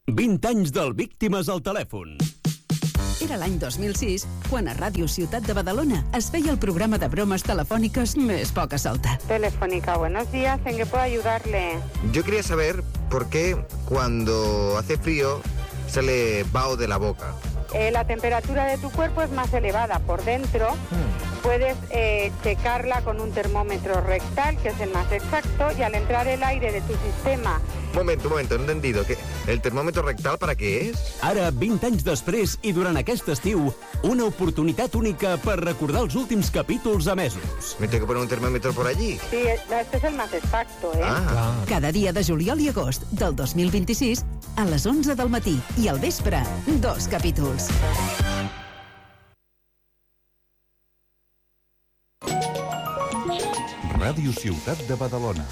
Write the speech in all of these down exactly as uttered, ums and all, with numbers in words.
vint anys del Víctimes al telèfon. Era l'any dos mil sis, quan a Ràdio Ciutat de Badalona es feia el programa de bromes telefòniques més poca solta. Telefónica, buenos días, ¿en qué puedo ayudarle? Yo quería saber por qué cuando hace frío sale vaho de la boca. Eh, la temperatura de tu cuerpo es más elevada por dentro. Hmm. Puedes eh, checarla con un termómetro rectal, que es el más exacto, y al entrar el aire de tu sistema... Un moment, un moment, no he entendido. ¿El termòmetre rectal para qué es? Ara, vint anys després, i durant aquest estiu, una oportunitat única per recordar els últims capítols emesos. ¿Me tengo que poner un termómetro por allí? Sí, este es el más exacto, ¿eh? Ah. Cada dia de juliol i agost del dos mil vint-i-sis, a les onze del matí i al vespre, dos capítols. Ràdio Ciutat de Badalona.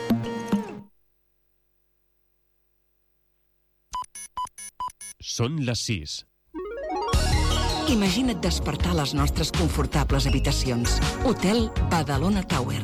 Són les sis. Imagina't despertar a les nostres confortables habitacions. Hotel Badalona Tower.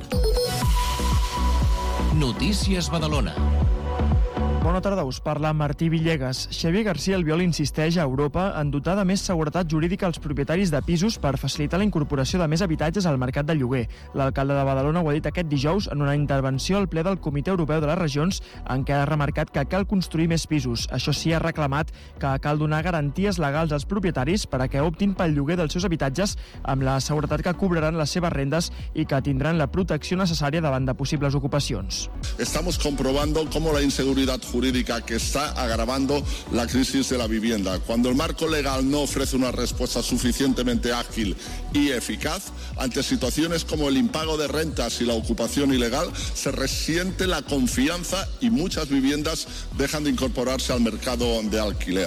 Notícies Badalona. Bona tarda, us parla Martí Villegas. Xavier García Albiol insisteix a Europa en dotar de més seguretat jurídica als propietaris de pisos per facilitar la incorporació de més habitatges al mercat de lloguer. L'alcalde de Badalona ho ha dit aquest dijous en una intervenció al ple del Comitè Europeu de les Regions, en què ha remarcat que cal construir més pisos. Això sí, ha reclamat que cal donar garanties legals als propietaris per a que optin pel lloguer dels seus habitatges amb la seguretat que cobraran les seves rendes i que tindran la protecció necessària davant de possibles ocupacions. Estamos comprobando cómo la inseguridad jurídica que está agravando la crisis de la vivienda. Cuando el marco legal no ofrece una respuesta suficientemente ágil y eficaz ante situaciones como el impago de rentas y la ocupación ilegal, se resiente la confianza y muchas viviendas dejan de incorporarse al mercado de alquiler.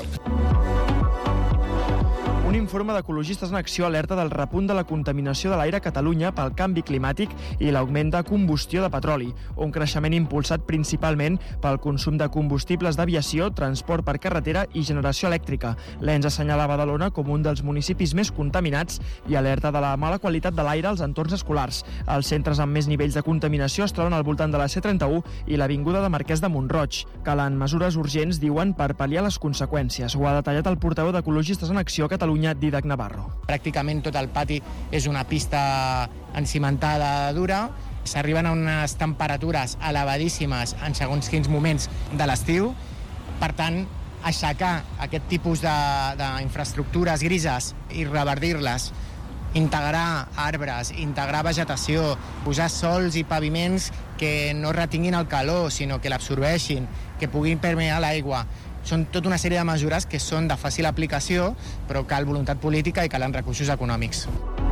Un informe d'Ecologistes en Acció alerta del repunt de la contaminació de l'aire a Catalunya pel canvi climàtic i l'augment de combustió de petroli, un creixement impulsat principalment pel consum de combustibles d'aviació, transport per carretera i generació elèctrica. L'E N S assenyala Badalona com un dels municipis més contaminats i alerta de la mala qualitat de l'aire als entorns escolars. Els centres amb més nivells de contaminació es troben al voltant de la C trenta-u i l'avinguda de Marquès de Montroig. Calen mesures urgents, diuen, per pal·liar les conseqüències. Ho ha detallat el portaveu d'Ecologistes en Acció a Catalunya, Didac Navarro. Pràcticament tot el pati és una pista encimentada dura. S'arriben a unes temperatures elevadíssimes en segons quins moments de l'estiu. Per tant, aixecar aquest tipus d'infraestructures grises i revertir-les, integrar arbres, integrar vegetació, posar sols i paviments que no retinguin el calor, sinó que l'absorbeixin, que puguin permear l'aigua. Són tota una sèrie de mesures que són de fàcil aplicació, però cal voluntat política i calen recursos econòmics.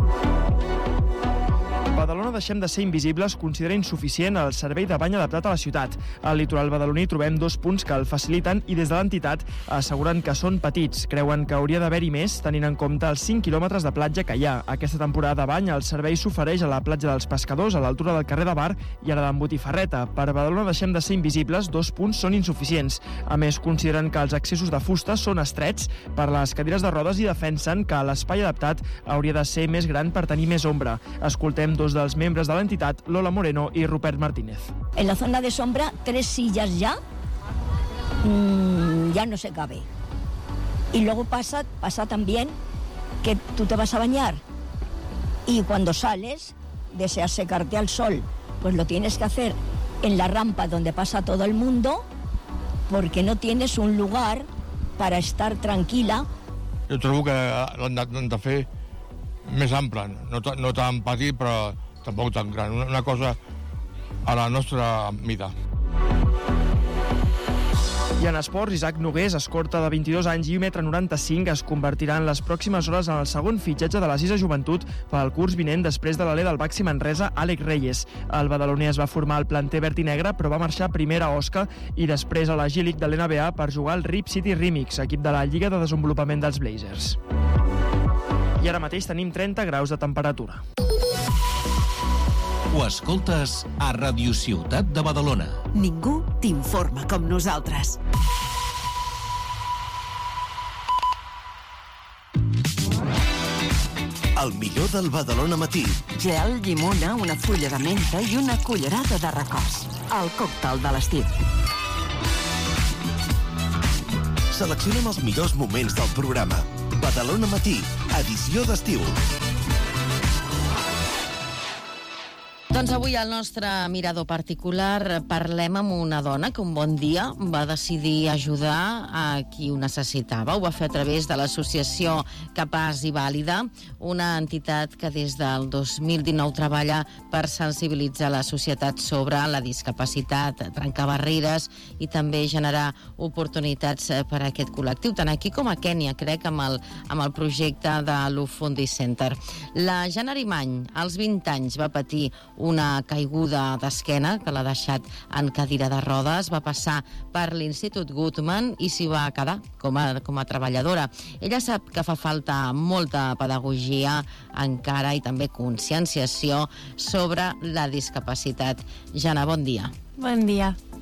Badalona deixem de ser invisibles considera insuficient el servei de bany adaptat a la ciutat. Al litoral badaloní trobem dos punts que el faciliten i des de l'entitat asseguren que són petits. Creuen que hauria d'haver-hi més, tenint en compte els cinc quilòmetres de platja que hi ha. Aquesta temporada de bany el servei s'ofereix a la platja dels Pescadors, a l'altura del carrer de Bar i a la d'en Botifarreta. Per Badalona deixem de ser invisibles, dos punts són insuficients. A més, consideren que els accessos de fusta són estrets per les cadires de rodes i defensen que l'espai adaptat hauria de ser més gran per tenir més ombra. Escoltem dos dels membres de l'entitat, Lola Moreno y Rupert Martínez. En la zona de sombra, tres sillas ya, mmm, ya no se cabe. Y luego pasa, pasa también que tú te vas a bañar y cuando sales deseas secarte al sol, pues lo tienes que hacer en la rampa donde pasa todo el mundo porque no tienes un lugar para estar tranquila. Jo trobo que l'han de fer més ample, no, no tan petit però tampoc tan gran, una cosa a la nostra mida. I en esports, Isaac Nogués, escorta de vint-i-dos anys i un metre noranta-cinc, es convertirà en les pròximes hores en el segon fitxatge de la Sisa Joventut pel curs vinent després de l'alè del Baxi Manresa, Àlex Reyes. El badaloní es va formar al planter verd i negre, però va marxar primer a Osca i després a la G-League de l'N B A per jugar al Rip City Remix, equip de la Lliga de Desenvolupament dels Blazers. I ara mateix tenim trenta graus de temperatura. Ho escoltes a Ràdio Ciutat de Badalona. Ningú t'informa com nosaltres. El millor del Badalona Matí. Gel, llimona, una fulla de menta i una cullerada de recòs. El còctel de l'estiu. seleccionem els millors moments del programa. Badalona Matí, edició d'estiu. Doncs avui al nostre mirador particular parlem amb una dona que un bon dia va decidir ajudar a qui ho necessitava. Ho va fer a través de l'associació Capaç i Vàlida, una entitat que des del dos mil dinou treballa per sensibilitzar la societat sobre la discapacitat, trencar barreres i també generar oportunitats per a aquest col·lectiu, tant aquí com a Kènia, crec, amb el, amb el projecte de l'Ufundi Center. La Jana Arimany, als vint anys, va patir una caiguda d'esquena que l'ha deixat en cadira de rodes, va passar per l'Institut Guttmann i s'hi va quedar com a, com a treballadora. Ella sap que fa falta molta pedagogia encara i també conscienciació sobre la discapacitat. Jana, bon dia. Bon dia.